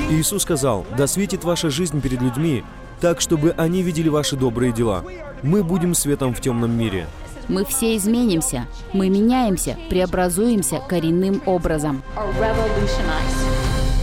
Иисус сказал: «Да светит ваша жизнь перед людьми, так, чтобы они видели ваши добрые дела». Мы будем светом в темном мире. Мы все изменимся. Мы меняемся, преобразуемся коренным образом. are revolutionized.